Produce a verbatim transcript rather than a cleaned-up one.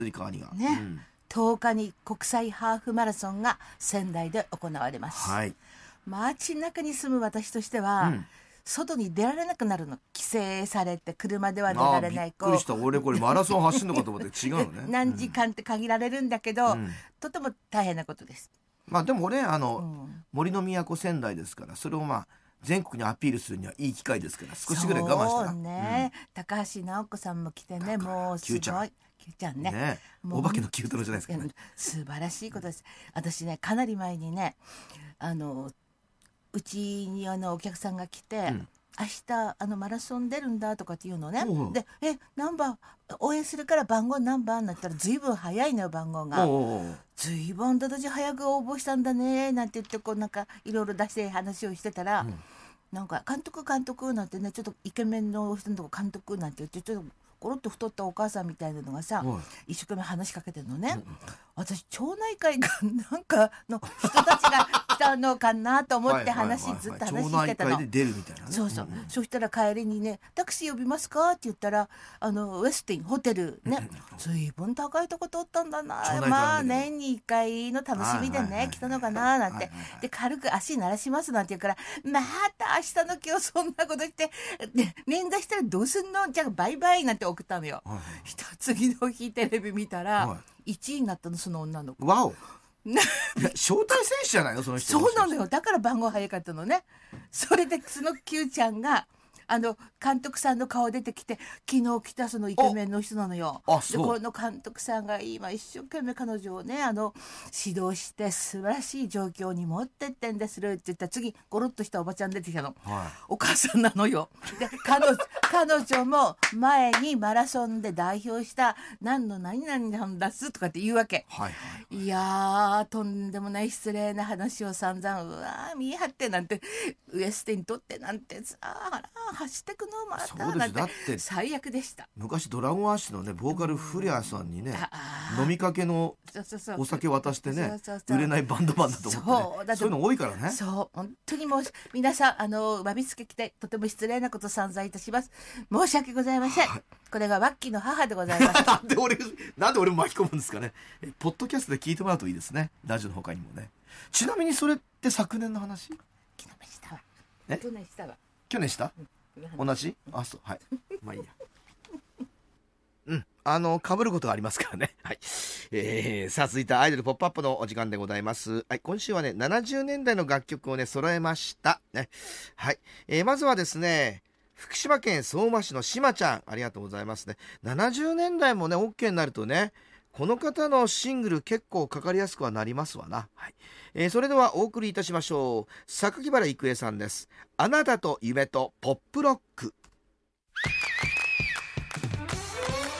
釣川にがね、うん、とおかに国際ハーフマラソンが仙台で行われます、はい、街中に住む私としては、うん、外に出られなくなるの。規制されて車では出られない。 びっくりした。俺これマラソン走るのかと思って違うのね何時間って限られるんだけど、うん、とても大変なことです。 まあでも俺あの、うん、森の都仙台ですから、それをまあ全国にアピールするにはいい機会ですから、少しぐらい我慢したら。 そうね、うん、高橋尚子さんも来てね、もうすごい Q ちゃんQ ちゃん ね, ねお化けのキュートロじゃないですか、ね、 素晴らしいことです。私ね、かなり前にね、あのうちにあのお客さんが来て、うん、明日あのマラソン出るんだとかっていうのね。おうで、え何番応援するから番号何番なったらずいぶん早いのよ、番号が。ずいぶんと私早く応募したんだねなんて言って、こうなんかいろいろ出して話をしてたら、うん、なんか監督監督なんてね、ちょっとイケメンの人のとこ監督なんて言って、ちょっとコロッと太ったお母さんみたいなのがさ、一生懸命話しかけてるのね、うん、私町内会がなんかの人たちが来たのかなと思って話ずっと話してたの。 町内会で出るみたいなね。 そうそう、うんうん、そしたら帰りにね、タクシー呼びますかって言ったら、あのウェスティンホテルね、ずいぶん高いとこ取ったんだな、まあ年にいっかいの楽しみでね来たのかななんて、で軽く足鳴らしますなんて言うから、また明日の今日そんなことしてで捻挫したらどうすんの、じゃあバイバイなんて送ったのよ、はいはい、次の日テレビ見たら、はい、いちいになったの、その女の子。 わお招待選手じゃないの、その人。 そうなのよ、だから番号早かったのね。それでその Q ちゃんがあの監督さんの顔出てきて、昨日来たそのイケメンの人なのよ。 あ、そう。 でこの監督さんが今一生懸命彼女をね、あの指導して素晴らしい状況に持ってってんでするって言ったら、次ゴロッとしたおばちゃん出てきたの、はい、お母さんなのよ。で彼女彼女も前にマラソンで代表した何の何々なんだすとかって言うわけ、はいはいはい、いやーとんでもない失礼な話を散々、うわー見え張ってなんて、ウエスティン取ってなんてさあ走ってくのまたなんて最悪でした。 昔ドラゴンアッシュのねボーカル古谷さんにね、飲みかけのお酒渡してね、売れないバンドマンだと思って、ね、そうだってそういうの多いからね。 そう本当にもう皆さんあのわびつけ来てとても失礼なこと散々いたします。申し訳ございません、はい、これがワッキーの母でございますなんで俺なんで俺巻き込むんですかね。ポッドキャストで聞いてもらうといいですね、ラジオの他にもね。ちなみにそれって昨年の話？ 昨年したわ。え去年したわ。 去年した、うん、同じ？あ、そう、はいまあいいやうん、あの被ることがありますからねはい、えー、さあ続いてアイドルポップアップのお時間でございます。はい、今週はねななじゅうねんだいの楽曲をね揃えましたね。はい、えー、まずはですね福島県相馬市のしまちゃん、ありがとうございますね。ななじゅうねんだいもね OK になるとね、この方のシングル結構かかりやすくはなりますわな。はい、えー、それではお送りいたしましょう。榊原郁恵さんです。あなたと夢とポップロック。